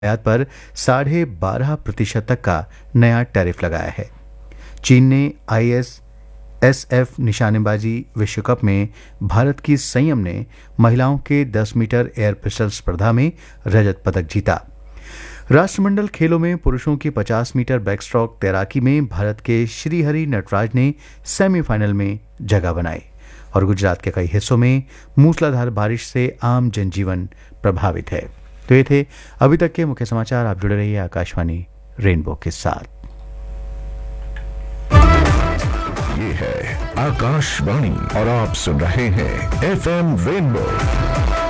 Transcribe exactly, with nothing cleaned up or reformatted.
आयात पर साढ़े बारह प्रतिशत तक का नया टैरिफ लगाया है। चीन ने आई एस एस एफ निशानेबाजी विश्व कप में भारत की संयम ने महिलाओं के दस मीटर एयर पिस्टल स्पर्धा में रजत पदक जीता। राष्ट्रमंडल खेलों में पुरुषों की पचास मीटर बैकस्ट्रोक तैराकी में भारत के श्रीहरि नटराज ने सेमीफाइनल में जगह बनाई और गुजरात के कई हिस्सों में मूसलाधार बारिश से आम जनजीवन प्रभावित है। तो ये थे अभी तक के मुख्य समाचार। आप जुड़े रहिए आकाशवाणी रेनबो के साथ। ये है आकाशवाणी और आप सुन रहे हैं एफ एम रेनबो।